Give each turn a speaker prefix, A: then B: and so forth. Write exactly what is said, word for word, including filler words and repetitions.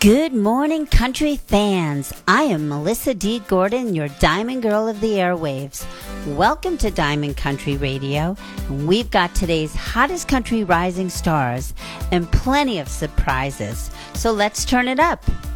A: Good morning, country fans. I am Melissa D. Gordon, your Diamond Girl of the airwaves. Welcome to Diamond Country Radio. We've got today's hottest country rising stars and plenty of surprises. So let's turn it up.